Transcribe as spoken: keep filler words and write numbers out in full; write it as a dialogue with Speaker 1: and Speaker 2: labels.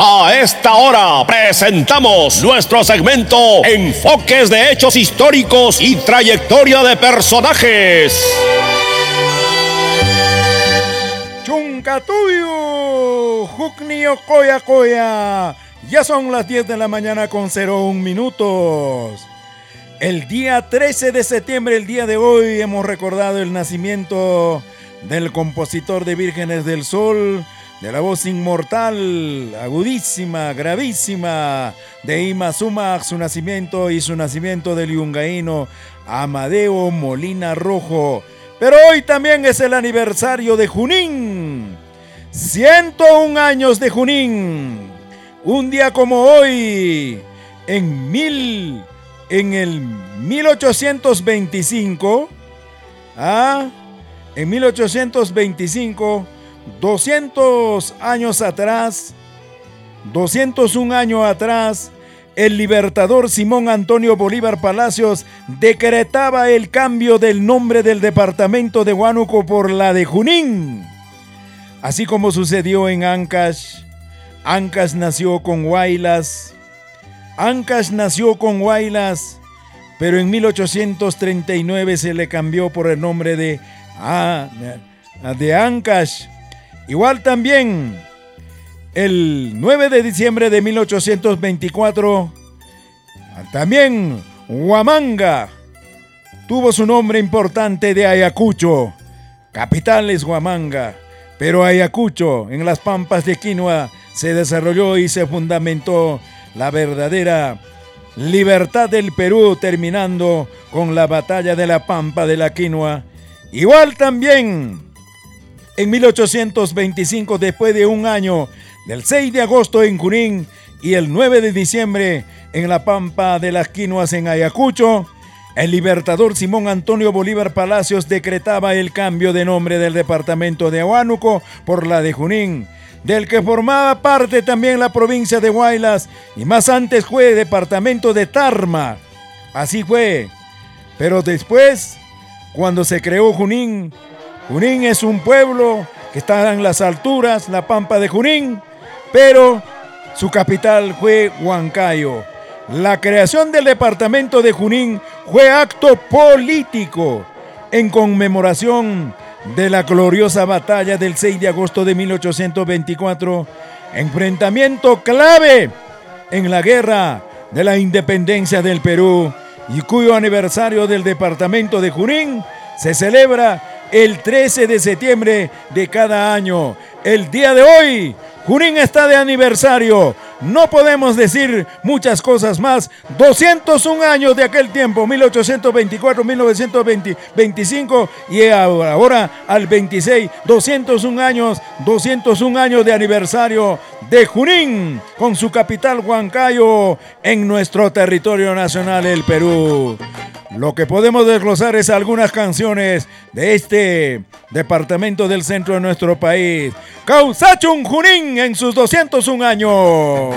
Speaker 1: A esta hora presentamos nuestro segmento Enfoques de Hechos Históricos y Trayectoria de Personajes.
Speaker 2: Chuncatuyo, Jucnio Coya Coya. Ya son las diez de la mañana con cero un minutos. El día trece de septiembre, el día de hoy, hemos recordado el nacimiento del compositor de Vírgenes del Sol, de la voz inmortal, agudísima, gravísima, de Ima Sumac, su nacimiento y su nacimiento del yungaíno Amadeo Molina Rojo. Pero hoy también es el aniversario de Junín, ciento un años de Junín. Un día como hoy, en mil, en el mil ochocientos veinticinco, ¿ah? en mil ochocientos veinticinco, doscientos años atrás, doscientos un años atrás, el libertador Simón Antonio Bolívar Palacios decretaba el cambio del nombre del departamento de Huánuco por la de Junín. Así como sucedió en Ancash. Ancash nació con Huaylas. Ancash nació con Huaylas, pero en mil ochocientos treinta y nueve se le cambió por el nombre de, ah, de Ancash. Igual también, el nueve de diciembre de mil ochocientos veinticuatro, también Huamanga tuvo su nombre importante de Ayacucho. Capital es Huamanga, pero Ayacucho, en las pampas de Quinua, se desarrolló y se fundamentó la verdadera libertad del Perú, terminando con la batalla de la Pampa de la Quinua. Igual también, en mil ochocientos veinticinco, después de un año, del seis de agosto en Junín y el nueve de diciembre en la Pampa de las Quinoas en Ayacucho, el libertador Simón Antonio Bolívar Palacios decretaba el cambio de nombre del departamento de Huánuco por la de Junín, del que formaba parte también la provincia de Huaylas y más antes fue departamento de Tarma. Así fue. Pero después, cuando se creó Junín, Junín es un pueblo que está en las alturas, la Pampa de Junín, pero su capital fue Huancayo. La creación del departamento de Junín fue acto político en conmemoración de la gloriosa batalla del seis de agosto de mil ochocientos veinticuatro, enfrentamiento clave en la guerra de la independencia del Perú, y cuyo aniversario del departamento de Junín se celebra el trece de septiembre de cada año. El día de hoy, Junín está de aniversario. No podemos decir muchas cosas más. doscientos un años de aquel tiempo, mil ochocientos veinticuatro, mil novecientos veinticinco, y ahora al veintiséis, doscientos un años, doscientos un años de aniversario de Junín, con su capital Huancayo, en nuestro territorio nacional, el Perú. Lo que podemos desglosar es algunas canciones de este departamento del centro de nuestro país. Causachun Junín en sus doscientos un años.